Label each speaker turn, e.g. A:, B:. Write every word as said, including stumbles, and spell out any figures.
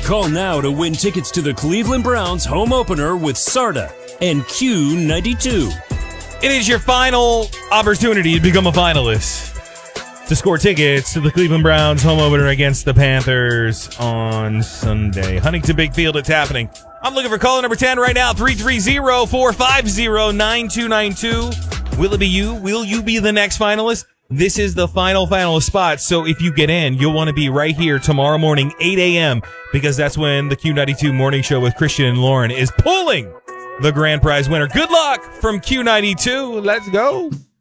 A: Call now to win tickets to the Cleveland Browns home opener with Sarda and Q ninety-two.
B: It is your final opportunity to become a finalist to score tickets to the Cleveland Browns home opener against the Panthers on Sunday. Huntington Big Field, it's happening. I'm looking for caller number ten right now, three three zero, four five zero, nine two nine two. Will it be you? Will you be the next finalist? This is the final finalist spot, so if you get in, you'll want to be right here tomorrow morning, eight a.m., because that's when the Q ninety-two Morning Show with Christian and Lauren is pulling the grand prize winner. Good luck from Q ninety-two. Let's go.